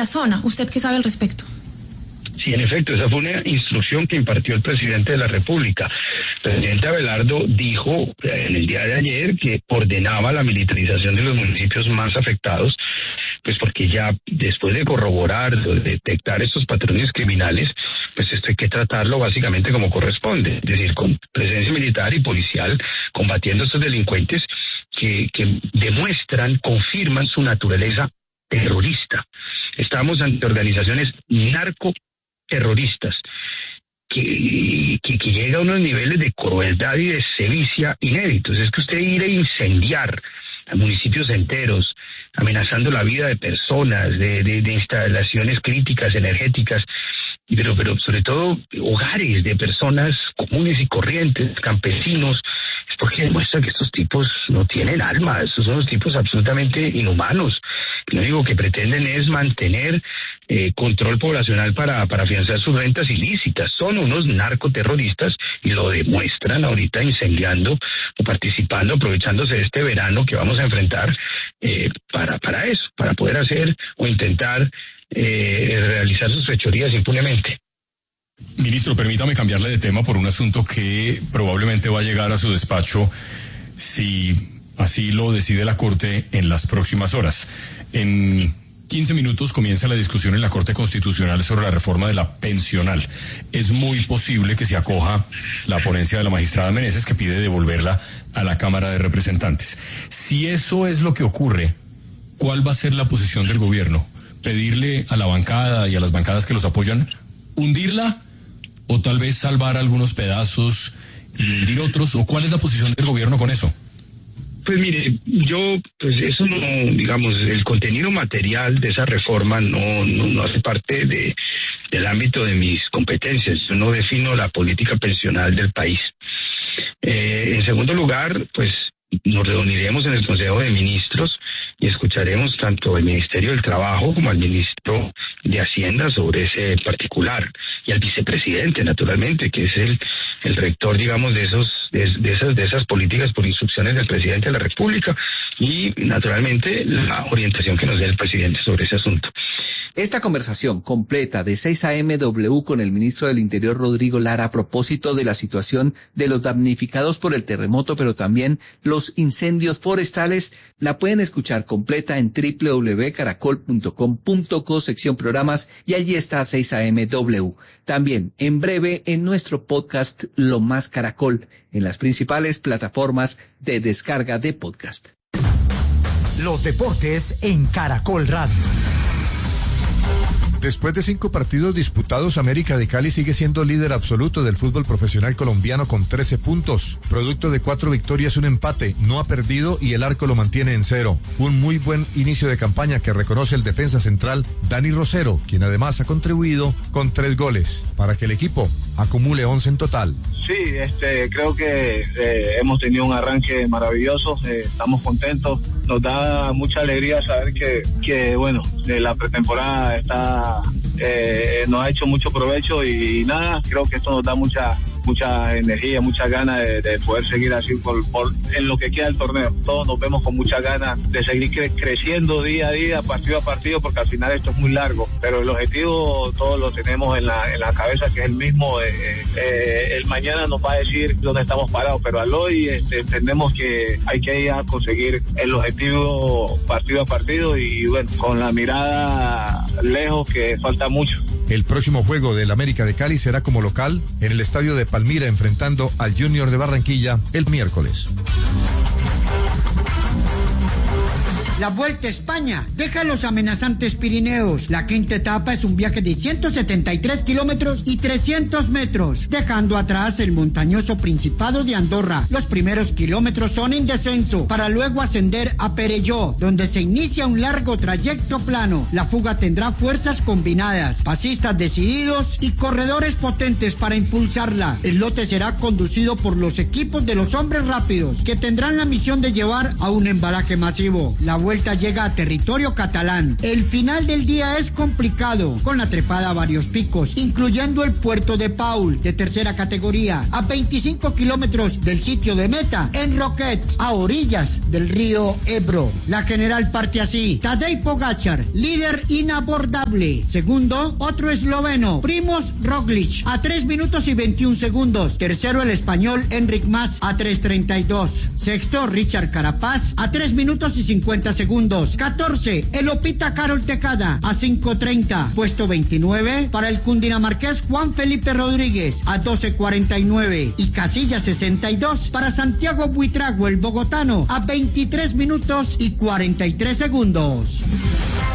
la zona. ¿Usted qué sabe al respecto? Sí, en efecto, esa fue una instrucción que impartió el presidente de la República. El presidente Abelardo dijo en el día de ayer que ordenaba la militarización de los municipios más afectados, pues porque ya después de corroborar, de detectar estos patrones criminales, pues esto hay que tratarlo básicamente como corresponde, es decir, con presencia militar y policial, combatiendo a estos delincuentes que demuestran, confirman su naturaleza terrorista. Estamos ante organizaciones narcoterroristas que llega a unos niveles de crueldad y de sevicia inéditos. Es que usted ir a incendiar a municipios enteros, amenazando la vida de personas, de instalaciones críticas, energéticas, pero sobre todo hogares de personas comunes y corrientes, campesinos, es porque demuestra que estos tipos no tienen alma. Estos son los tipos absolutamente inhumanos. Lo único que pretenden es mantener control poblacional para afianzar sus rentas ilícitas. Son unos narcoterroristas y lo demuestran ahorita incendiando o participando, aprovechándose de este verano que vamos a enfrentar para eso, para poder hacer o intentar realizar sus fechorías impunemente. Ministro, permítame cambiarle de tema por un asunto que probablemente va a llegar a su despacho si así lo decide la Corte en las próximas horas. En 15 minutos comienza la discusión en la Corte Constitucional sobre la reforma de la pensional. Es muy posible que se acoja la ponencia de la magistrada Meneses, que pide devolverla a la Cámara de Representantes. Si eso es lo que ocurre, ¿cuál va a ser la posición del gobierno? ¿Pedirle a la bancada y a las bancadas que los apoyan hundirla o tal vez salvar algunos pedazos y hundir otros? ¿O cuál es la posición del gobierno con eso? Pues mire, pues eso no, digamos, el contenido material de esa reforma no hace parte del ámbito de mis competencias. Yo no defino la política pensional del país. En segundo lugar, pues nos reuniremos en el Consejo de Ministros y escucharemos tanto al Ministerio del Trabajo como al Ministro de Hacienda sobre ese particular, y al vicepresidente, naturalmente, que es el rector, digamos, de esas políticas por instrucciones del presidente de la República, y naturalmente la orientación que nos dé el presidente sobre ese asunto. Esta conversación completa de 6 a.m. W con el ministro del Interior, Rodrigo Lara, a propósito de la situación de los damnificados por el terremoto, pero también los incendios forestales, la pueden escuchar completa en www.caracol.com.co, sección programas, y allí está 6 a.m. W. También, en breve, en nuestro podcast Lo Más Caracol, en las principales plataformas de descarga de podcast. Los deportes en Caracol Radio. Después de 5 partidos disputados, América de Cali sigue siendo líder absoluto del fútbol profesional colombiano con 13 puntos. Producto de 4 victorias y un empate, no ha perdido y el arco lo mantiene en 0. Un muy buen inicio de campaña que reconoce el defensa central Dani Rosero, quien además ha contribuido con 3 goles, para que el equipo acumule 11 en total. Sí, creo que hemos tenido un arranque maravilloso, estamos contentos, nos da mucha alegría saber que bueno, la pretemporada nos ha hecho mucho provecho y nada, creo que esto nos da mucha energía, mucha ganas de poder seguir así en lo que queda del torneo. Todos nos vemos con mucha ganas de seguir creciendo día a día, partido a partido, porque al final esto es muy largo, pero el objetivo todos lo tenemos en la cabeza, que es el mismo. El mañana nos va a decir dónde estamos parados, pero al hoy entendemos que hay que ir a conseguir el objetivo partido a partido y bueno, con la mirada lejos, que falta mucho. El próximo juego del América de Cali será como local en el estadio de Palmira, enfrentando al Junior de Barranquilla el miércoles. La Vuelta a España deja los amenazantes Pirineos. La quinta etapa es un viaje de 173 kilómetros y 300 metros, dejando atrás el montañoso Principado de Andorra. Los primeros kilómetros son en descenso, para luego ascender a Perelló, donde se inicia un largo trayecto plano. La fuga tendrá fuerzas combinadas, pasistas decididos y corredores potentes para impulsarla. El lote será conducido por los equipos de los hombres rápidos, que tendrán la misión de llevar a un embalaje masivo. La vuelta llega a territorio catalán. El final del día es complicado, con la trepada a varios picos, incluyendo el Puerto de Paul, de tercera categoría, a 25 kilómetros del sitio de meta, en Roquetes, a orillas del río Ebro. La general parte así: Tadej Pogačar, líder inabordable. Segundo, otro esloveno, Primož Roglič, a 3 minutos y 21 segundos. Tercero, el español Enric Mas, a 3:32. Sexto, Richard Carapaz, a 3 minutos y 50 segundos. 14, el Opita Carol Tecada, a 5:30. Puesto 29 para el cundinamarqués Juan Felipe Rodríguez, a 12:49. Y casilla 62 para Santiago Buitrago, el bogotano, a 23 minutos y 43 segundos.